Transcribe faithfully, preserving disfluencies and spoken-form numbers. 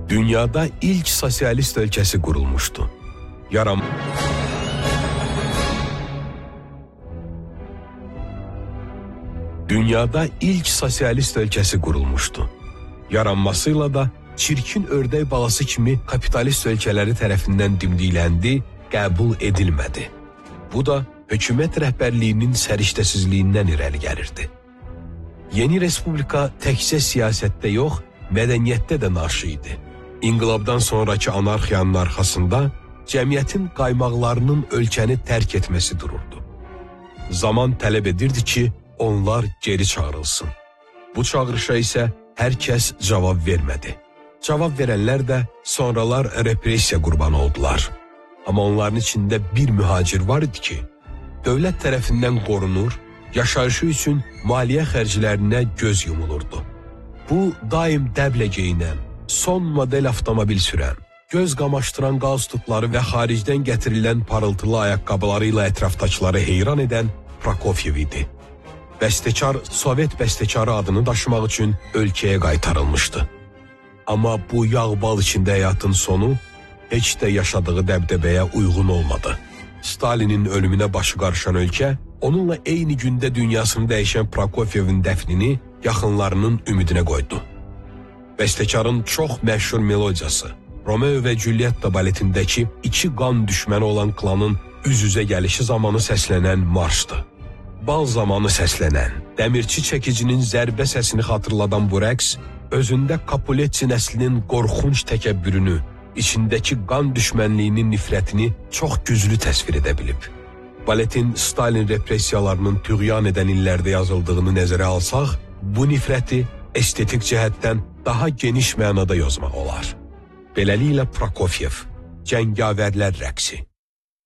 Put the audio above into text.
Dünyada ilk sosialist ölkəsi qurulmuşdu. Yaram... Dünyada ilk sosialist ölkəsi qurulmuşdu. Yaranmasıyla da çirkin ördək balası kimi kapitalist ölkələri tərəfindən dimdikləndi, qəbul edilmədi. Bu da hökumət rəhbərliyinin səriştəsizliyindən irəli gəlirdi. Yeni Respublika təkcə siyasətdə yox, mədəniyyətdə də naşı idi. İnqilabdan sonraki anarxiyanın arxasında cəmiyyətin qaymaqlarının ölkəni tərk etməsi dururdu. Zaman tələb edirdi ki, onlar geri çağırılsın. Bu çağırışa isə hər kəs cavab vermədi. Cavab verənlər də sonralar repressiya qurbanı oldular. Amma onların içində bir mühacir var idi ki, dövlət tərəfindən qorunur, yaşayışı üçün maliyyə xərclərinə göz yumulurdu. Bu, daim dəblə geyinən, son model avtomobil sürən, göz qamaşdıran qalstukları və xaricdən gətirilən parıltılı ayaqqabıları ilə ətrafdakıları heyran edən Prokofyev idi. Bəstəkar Sovet bəstəkarı adını daşımaq üçün ölkəyə qaytarılmışdı. Amma bu yağbal içində həyatın sonu heç də yaşadığı dəbdəbəyə uyğun olmadı. Stalinin ölümünə başı qarışan ölkə, onunla eyni gündə dünyasını dəyişən Prokofievin dəfnini yaxınlarının ümidinə qoydu. Bəstəkarın çox məşhur melodiyası, Romeo və Julietta baletindəki iki qan düşməni olan klanın üz-üzə gəlişi zamanı səslənən marşdı. Bal zamanı səslənən, dəmirçi çəkicinin zərbə səsini xatırladan bu rəqs, özündə Capuletti nəslinin qorxunc təkəbbürünü, içindəki qan düşmənliyinin nifrətini çox güclü təsvir edə bilib. Baletin Stalin repressiyalarının tüğyan edən illərdə yazıldığını nəzərə alsaq, bu nifrəti estetik cəhətdən daha geniş mənada yozmaq olar. Beləliklə Prokofyev, Cəngavərlər rəqsi.